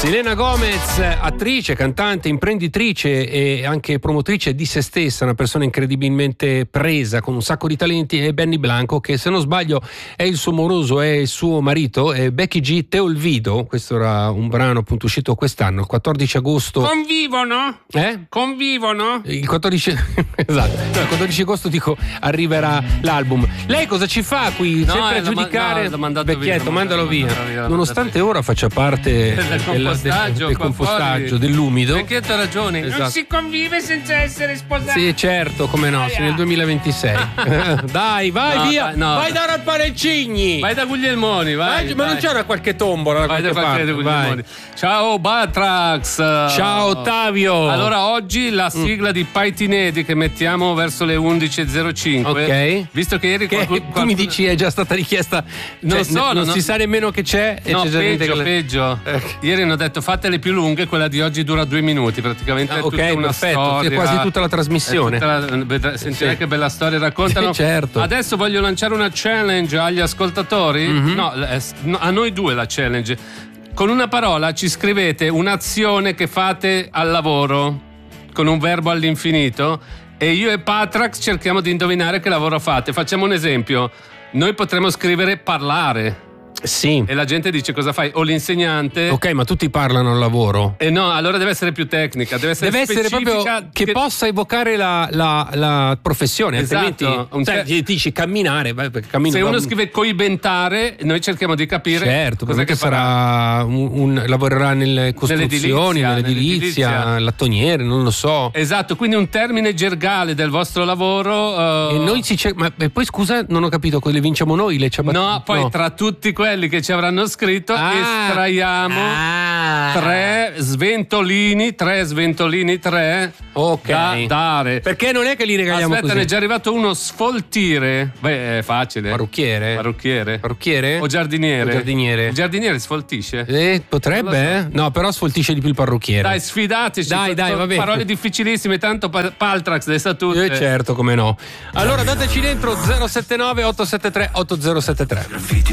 Selena Gomez, attrice, cantante, imprenditrice e anche promotrice di se stessa, una persona incredibilmente presa con un sacco di talenti, e Benny Blanco, che se non sbaglio è il suo moroso, è il suo marito, è Becky G. Te olvido. Questo era un brano appunto uscito quest'anno, il 14 agosto. Convivono? Convivono? Il 14 esatto, il 14 agosto dico arriverà l'album. Lei cosa ci fa qui? Sempre a giudicare? l'ho mandato Vecchietto, via, mandalo via. Nonostante ora faccia parte del compostaggio, dell'umido. Vecchietto ha ragione. Esatto. Non si convive senza essere sposati. Sì, certo, come no, sei nel 2026. Dai, vai via. Vai da Rapparecigni. Vai da Guglielmoni, vai. Ma non c'era qualche tombola da qualche parte? Vai. Ciao Batrax. Ciao Ottavio. Allora, oggi la sigla di Paitinedi che mettiamo verso le 11.05. Ok. Visto che ieri tu mi dici è già stata richiesta. Non si sa nemmeno che c'è. E no, c'è gente peggio. Ieri hanno detto fatele più lunghe, quella di oggi dura 2 minuti praticamente. È tutta una storia. È quasi tutta la trasmissione. Sentirai che bella storia raccontano. Certo. Adesso voglio lanciare una challenge agli ascoltatori. No, a noi due la challenge. Con una parola ci scrivete un'azione che fate al lavoro con un verbo all'infinito e io e Patrax cerchiamo di indovinare che lavoro fate. Facciamo un esempio. Noi potremmo scrivere parlare. Sì. E la gente dice cosa fai? O l'insegnante. Ok, ma tutti parlano al lavoro. No, allora deve essere più tecnica, deve essere proprio che possa evocare la professione. Esatto. Altrimenti dici camminare. Se uno scrive coibentare, noi cerchiamo di capire. Certo, cosa che sarà lavorerà nelle costruzioni, nell'edilizia, lattoniere, non lo so. Esatto, quindi un termine gergale del vostro lavoro. E noi ma poi scusa, non ho capito, le vinciamo noi le ciabatte? No, poi tra tutti quelli che ci avranno scritto estraiamo 3 sventolini, 3 ok, da dare. Perché non è che li regaliamo così. Ne è già arrivato uno: sfoltire. Beh, è facile. Parrucchiere o giardiniere. Il giardiniere sfoltisce? Potrebbe, no, però sfoltisce di più il parrucchiere. Dai, sfidateci. Dai, vabbè. Parole difficilissime, tanto Paltrax le sa tutte. Certo, come no. Allora dateci dentro 079 873 8073.